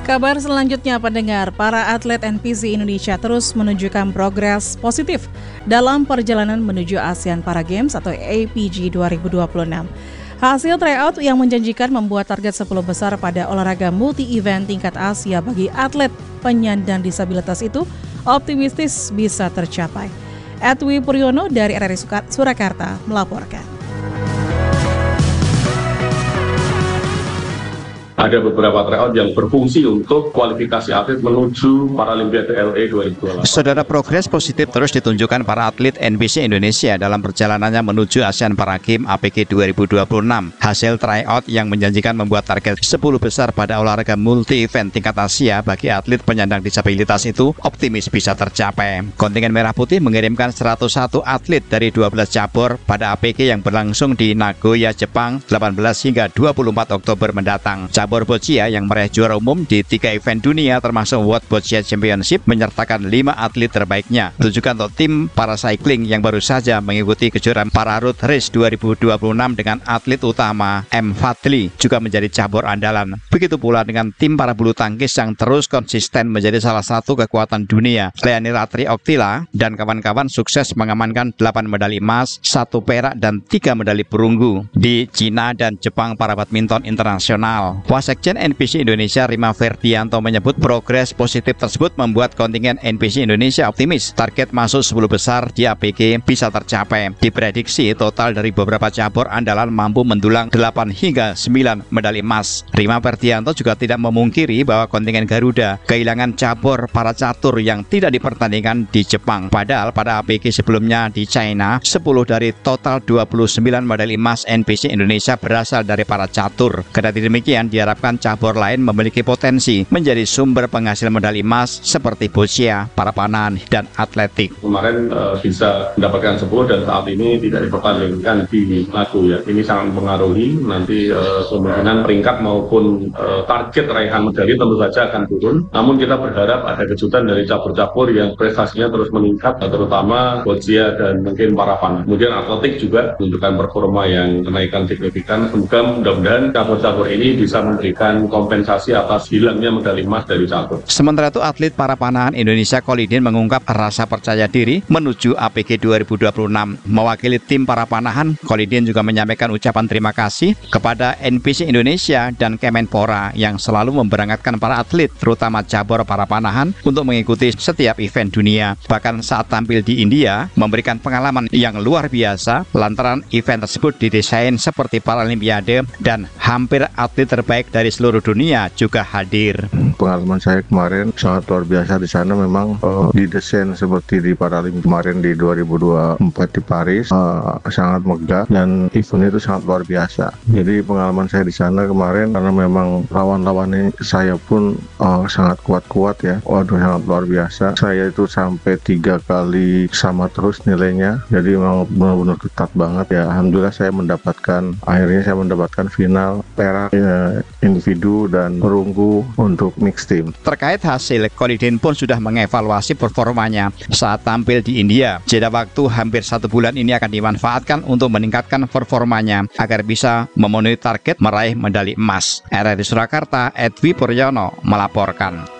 Kabar selanjutnya pendengar, para atlet NPC Indonesia terus menunjukkan progres positif dalam perjalanan menuju ASEAN Para Games atau APG 2026. Hasil tryout yang menjanjikan membuat target 10 besar pada olahraga multi-event tingkat Asia bagi atlet penyandang disabilitas itu optimistis bisa tercapai. Edwi Puryono dari RRI Surakarta melaporkan. Ada beberapa tryout yang berfungsi untuk kualifikasi atlet menuju Paralimpiade LA 2028. Saudara, progres positif terus ditunjukkan para atlet NPC Indonesia dalam perjalanannya menuju ASEAN Para Games APG 2026. Hasil tryout yang menjanjikan membuat target 10 besar pada olahraga multi-event tingkat Asia bagi atlet penyandang disabilitas itu optimis bisa tercapai. Kontingen Merah Putih mengirimkan 101 atlet dari 12 cabur pada APG yang berlangsung di Nagoya, Jepang 18 hingga 24 Oktober mendatang. Cabur boccia yang meraih juara umum di 3 event dunia termasuk World Boccia Championship menyertakan 5 atlet terbaiknya. Tunjukkan untuk tim para cycling yang baru saja mengikuti kejuaraan Para Road Race 2026 dengan atlet utama M. Fadli juga menjadi cabur andalan. Begitu pula dengan tim para bulu tangkis yang terus konsisten menjadi salah satu kekuatan dunia. Leani Ratri Oktila dan kawan-kawan sukses mengamankan 8 medali emas, 1 perak dan 3 medali perunggu di Cina dan Jepang para badminton internasional. Wasekjen NPC Indonesia Rima Ferdianto menyebut progres positif tersebut membuat kontingen NPC Indonesia optimis target masuk 10 besar di APG bisa tercapai. Diprediksi total dari beberapa cabur andalan mampu mendulang 8 hingga 9 medali emas. Rima Ferdianto juga tidak memungkiri bahwa kontingen Garuda kehilangan cabur para catur yang tidak dipertandingkan di Jepang. Padahal pada APG sebelumnya di China, 10 dari total 29 medali emas NPC Indonesia berasal dari para catur. Kendati demikian, diharapkan cabur lain memiliki potensi menjadi sumber penghasil medali emas seperti boccia, para panahan, dan atletik. Kemarin bisa mendapatkan 10 dan saat ini tidak dipertandingkan di Nagoya. Ini sangat mempengaruhi nanti kemungkinan peringkat maupun target raihan medali tentu saja akan turun. Namun kita berharap ada kejutan dari cabur-cabur yang prestasinya terus meningkat, terutama boccia dan mungkin para panahan. Kemudian atletik juga menunjukkan performa yang kenaikan signifikan. Semoga mudah-mudahan cabur-cabur ini bisa memberikan kompensasi atas hilangnya medali emas dari catur. Sementara itu, atlet para panahan Indonesia Kolidin mengungkap rasa percaya diri menuju APG 2026. Mewakili tim para panahan, Kolidin juga menyampaikan ucapan terima kasih kepada NPC Indonesia dan Kemenpora yang selalu memberangkatkan para atlet, terutama cabur para panahan, untuk mengikuti setiap event dunia. Bahkan saat tampil di India, memberikan pengalaman yang luar biasa lantaran event tersebut didesain seperti Paralimpiade dan hampir atlet terbaik dari seluruh dunia juga hadir. Pengalaman saya kemarin sangat luar biasa di sana, memang didesain seperti di Paralimpiade kemarin di 2024 di Paris, sangat megah dan event itu sangat luar biasa. Jadi pengalaman saya di sana kemarin, karena memang lawan-lawannya saya pun sangat kuat-kuat ya. Waduh, sangat luar biasa. Saya itu sampai 3 kali sama terus nilainya. Jadi memang benar-benar ketat banget ya. Alhamdulillah akhirnya saya mendapatkan final perak individu dan perunggu untuk mixed team. Terkait hasil, Kolidin pun sudah mengevaluasi performanya saat tampil di India. Jeda waktu hampir 1 bulan ini akan dimanfaatkan untuk meningkatkan performanya agar bisa memenuhi target meraih medali emas. RRI Surakarta, Edwi Puryono melaporkan.